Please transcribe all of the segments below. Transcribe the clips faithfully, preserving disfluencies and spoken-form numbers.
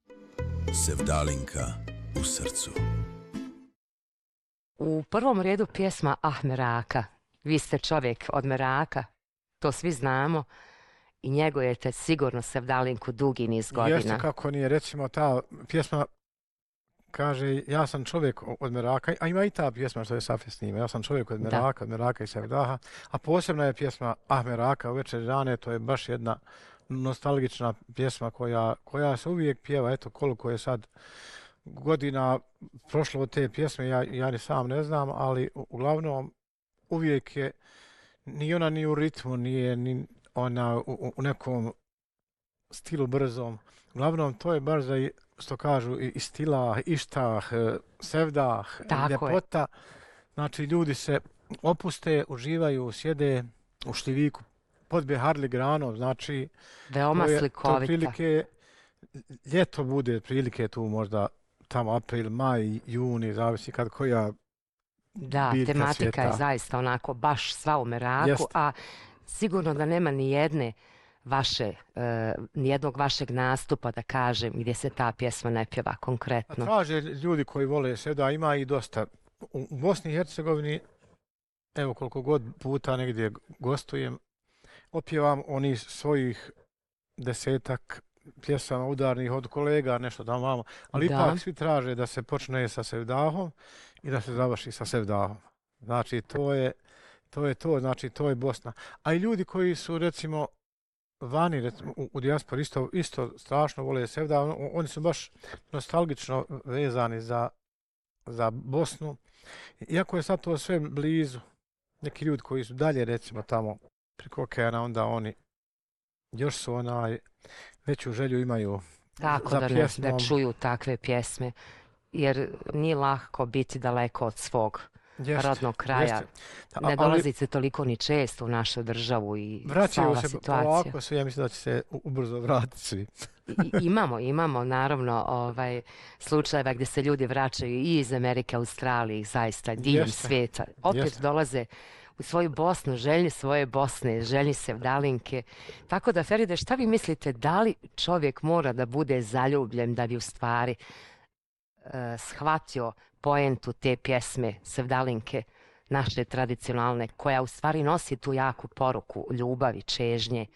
Sevdalinka u srcu. U prvom redu pjesma Ah Meraka. Vi ste čovjek od Meraka, to svi znamo i njegujete sigurno Sevdalinku dugi niz godina. Jeste, kako nije, recimo ta pjesma kaže ja sam čovjek od Meraka, a ima i ta pjesma što je Safi snima, ja sam čovjek od Meraka, da. Od Meraka i Sevdaha, a posebna je pjesma Ah Meraka u večer rane, to je baš jedna nostalgična pjesma koja, koja se uvijek pjeva, eto koliko je sad godina prošlo od te pjesme, ja, ja ni sam ne znam, ali uglavnom uvijek je, ni ona ni u ritmu, nije ni ona u, u nekom stilu brzom. Uglavnom to je baš za, što kažu, i, i stila, ištah, sevdah, tako ljepota. Je. Znači ljudi se opuste, uživaju, sjede u šljiviku pod beharli granom, znači veoma to je, slikovita. To prilike, ljeto bude prilike tu možda tamo april, maj, juni, zavisi kad koja da, tematika svijeta. Je zaista onako baš sva u Meraku, Jest. A sigurno da nema ni jedne vaše, uh, nijednog vašeg nastupa, da kažem, gdje se ta pjesma ne pjeva konkretno. A traže ljudi koji vole Sevda, ima i dosta. U, u Bosni i Hercegovini, evo koliko god puta negdje gostujem, opjevam oni svojih desetak pjesama udarnih od kolega, nešto da vamo, ali da. Ipak svi traže da se počne sa Sevdahom i da se završi sa Sevdahom. Znači to je to, je to znači to je Bosna. A i ljudi koji su recimo vani, recimo, u, u dijaspori isto, isto strašno vole Sevda, on, oni su baš nostalgično vezani za, za Bosnu. Iako je sad to sve blizu, neki ljudi koji su dalje recimo tamo preko okeana, onda oni još su onaj veću želju imaju tako za da pjesmom. Da čuju takve pjesme, jer nije lahko biti daleko od svog jeste, rodnog kraja. Jeste. Ne dolazi se toliko ni često u našu državu i vraćaju se situacija. Ovako sve, ja mislim da će se ubrzo vratiti svi. I, imamo, imamo naravno ovaj, slučajeva gdje se ljudi vraćaju i iz Amerike, Australije, zaista diljem svijeta. Opet jeste. Dolaze u svoju Bosnu, željni svoje Bosne, željni Sevdalinke. Tako da, Feride, šta vi mislite, da li čovjek mora da bude zaljubljen da bi u stvari uh, shvatio poentu te pjesme Sevdalinke, naše tradicionalne, koja u stvari nosi tu jaku poruku ljubavi, čežnje,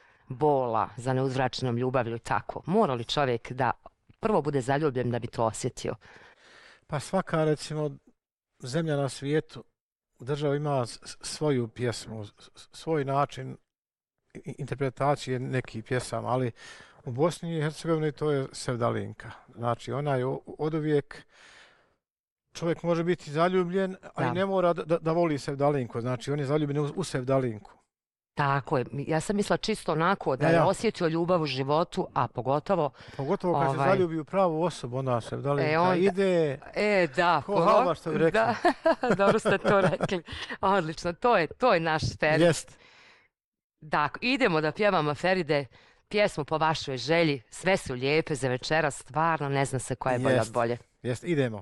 bola za neuzvraćenom ljubavlju, tako. Mora li čovjek da prvo bude zaljubljen da bi to osjetio? Pa svaka, recimo, zemlja na svijetu, država ima svoju pjesmu, svoj način interpretacije nekih pjesama, ali u Bosni i Hercegovini to je Sevdalinka. Znači, ona je od uvijek, čovjek može biti zaljubljen, a i ne mora da, da voli Sevdalinku. Znači, on je zaljubljen u, u Sevdalinku. Tako je. Ja sam mislila čisto onako da ja, ja. je osjetio ljubav u životu, a pogotovo... Pogotovo kad ovaj, se zaljubi u pravu osobu, ona Sevdalinka e, onda, ide... E, da. Ko halva, što bi rekli. Da, dobro ste to rekli. Odlično, to je, to je naš Ferid. Jest. Dakle, idemo da pjevamo, Feride, pjesmu po vašoj želji. Sve su lijepe za večera, stvarno ne zna se koja je bolja od bolje. Jest, idemo.